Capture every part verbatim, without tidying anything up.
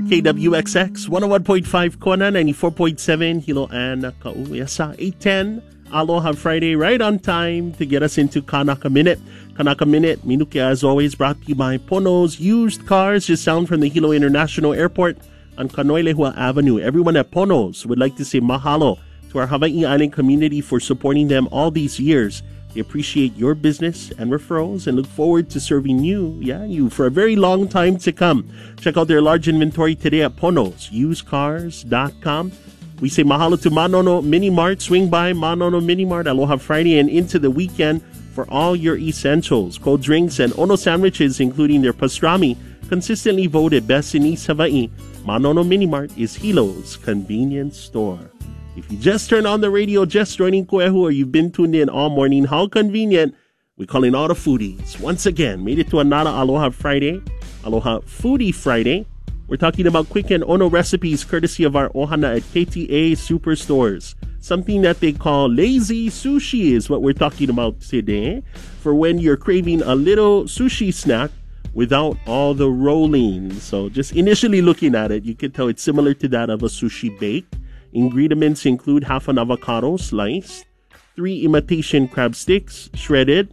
K W X X, one oh one point five Kona, ninety-four point seven Hilo and Kauya eight ten. Aloha Friday, right on time to get us into Kanaka Minute. Kanaka Minute, Minuke as always, brought to you by Pono's Used Cars, just down from the Hilo International Airport on Kaneohua Avenue. Everyone at Pono's would like to say mahalo to our Hawaii Island community for supporting them all these years. They appreciate your business and referrals and look forward to serving you, yeah, you, for a very long time to come. Check out their large inventory today at ponos used cars dot com. We say mahalo to Manono Mini Mart. Swing by Manono Mini Mart, Aloha Friday, and into the weekend for all your essentials. Cold drinks and Ono sandwiches, including their pastrami, consistently voted best in East Hawaii. Manono Mini Mart is Hilo's convenience store. If you just turned on the radio, just joining Kuehu, or you've been tuned in all morning, how convenient. We're calling all the foodies. Once again, made it to another Aloha Friday, Aloha Foodie Friday. We're talking about quick and Ono recipes courtesy of our Ohana at K T A Superstores. Something that they call lazy sushi is what we're talking about today. For when you're craving a little sushi snack without all the rolling. So just initially looking at it, you can tell it's similar to that of a sushi bake. Ingredients include half an avocado sliced, three imitation crab sticks shredded,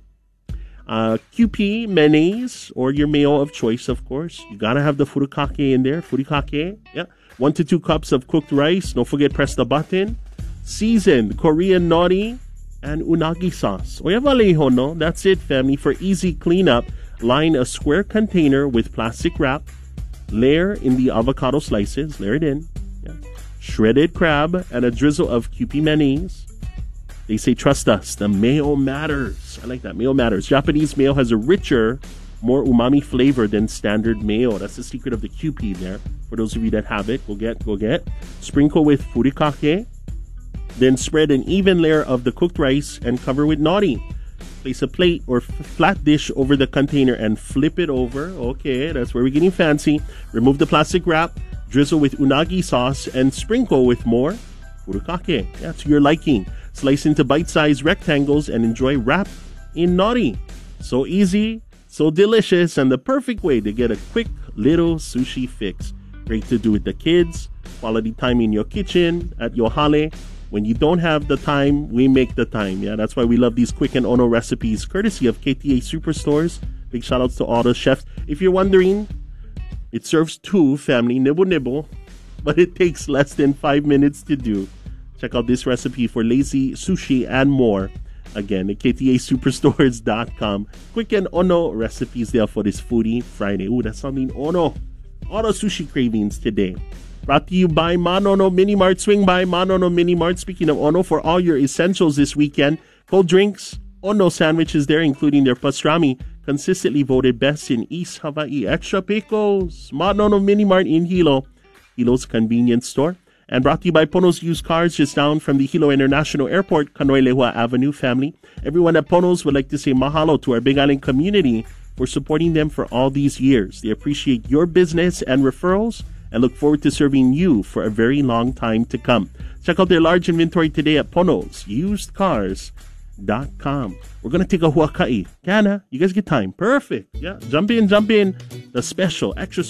uh, Q P mayonnaise or your mayo of choice, of course. You gotta have the furikake in there, furikake. Yeah, one to two cups of cooked rice. Don't forget, press the button. Seasoned Korean nori and unagi sauce. Oyavaleho, no? That's it, family. For easy cleanup, line a square container with plastic wrap. Layer in the avocado slices. Layer it in. Yeah. Shredded crab, and a drizzle of Q P mayonnaise. They say, trust us, the mayo matters. I like that, mayo matters. Japanese mayo has a richer, more umami flavor than standard mayo. That's the secret of the Q P there. For those of you that have it, go get, go get. Sprinkle with furikake. Then spread an even layer of the cooked rice and cover with nori. Place a plate or f- flat dish over the container and flip it over. Okay, that's where we're getting fancy. Remove the plastic wrap. Drizzle with unagi sauce and sprinkle with more furikake. Yeah, to your liking. Slice into bite-sized rectangles and enjoy wrapped in nori. So easy, so delicious, and the perfect way to get a quick little sushi fix. Great to do with the kids. Quality time in your kitchen, at your hale. When you don't have the time, we make the time. Yeah, that's why we love these quick and Ono recipes, courtesy of K T A Superstores. Big shout outs to all the chefs. If you're wondering, it serves two, family, nibble nibble, but it takes less than five minutes to do. Check out this recipe for lazy sushi and more. Again, at K T A Superstores dot com. Quick and Ono recipes there for this Foodie Friday. Ooh, that's something Ono. All the sushi cravings today. Brought to you by Manono Mini Mart. Swing by Manono Mini Mart. Speaking of Ono, for all your essentials this weekend, cold drinks, Ono sandwiches there, including their pastrami, consistently voted best in East Hawaii. Extra pickles. Manono Mini Mart in Hilo, Hilo's convenience store. And brought to you by Pono's Used Cars, just down from the Hilo International Airport, Kaneohua Avenue, family. Everyone at Pono's would like to say mahalo to our Big Island community for supporting them for all these years. They appreciate your business and referrals and look forward to serving you for a very long time to come. Check out their large inventory today at Pono's Used Cars dot com. We're going to take a huakai. Kana, you guys get time. Perfect. Yeah, jump in, jump in. The special, extra